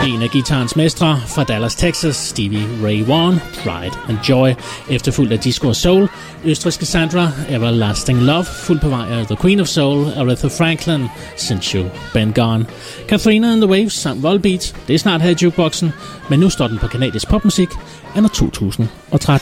En af guitarens mestre fra Dallas, Texas, Stevie Ray Vaughan, Pride and Joy, efterfulgt af Disco og Soul, østrigske Sandra, Everlasting Love, fuldt på vej af The Queen of Soul, Aretha Franklin, Since You've Been Gone. Katrina and the Waves samt Volbeat, det er snart her i jukeboxen, men nu står den på kanadisk popmusik, anno 2013.